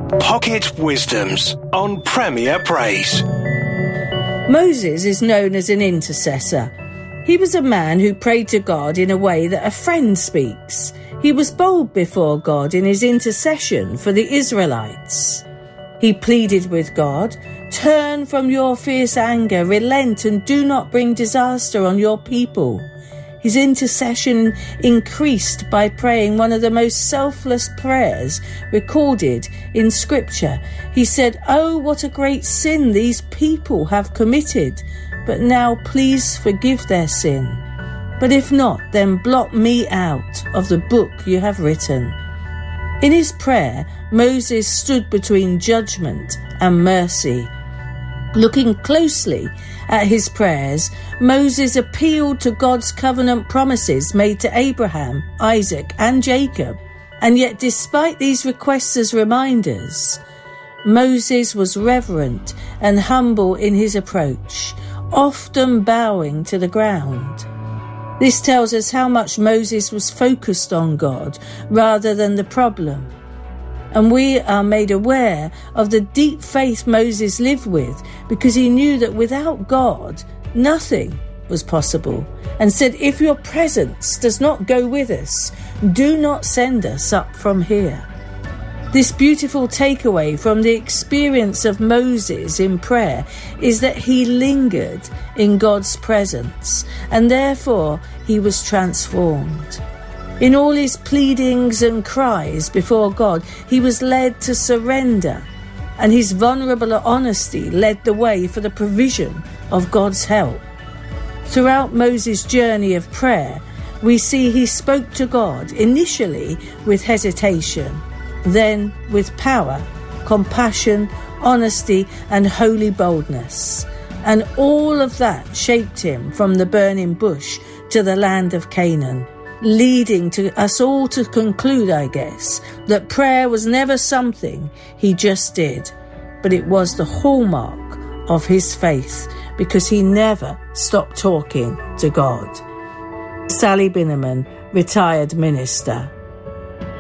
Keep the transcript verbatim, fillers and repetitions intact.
Pocket Wisdoms on Premier Praise. Moses is known as an intercessor. He was a man who prayed to God in a way that a friend speaks. He was bold before God in his intercession for the Israelites. He pleaded with God, "Turn from your fierce anger, relent and do not bring disaster on your people." His intercession increased by praying one of the most selfless prayers recorded in Scripture. He said, "Oh, what a great sin these people have committed, but now please forgive their sin. But if not, then blot me out of the book you have written." In his prayer, Moses stood between judgment and mercy. Looking closely at his prayers, Moses appealed to God's covenant promises made to Abraham, Isaac, and Jacob. And yet, despite these requests as reminders, Moses was reverent and humble in his approach, often bowing to the ground. This tells us how much Moses was focused on God rather than the problem. And we are made aware of the deep faith Moses lived with because he knew that without God, nothing was possible, and said, "If your presence does not go with us, do not send us up from here." This beautiful takeaway from the experience of Moses in prayer is that he lingered in God's presence, and therefore he was transformed. In all his pleadings and cries before God, he was led to surrender, and his vulnerable honesty led the way for the provision of God's help. Throughout Moses' journey of prayer, we see he spoke to God initially with hesitation, then with power, compassion, honesty, and holy boldness. And all of that shaped him from the burning bush to the land of Canaan, leading to us all to conclude, I guess, that prayer was never something he just did, but it was the hallmark of his faith because he never stopped talking to God. Sally Binnerman, retired minister.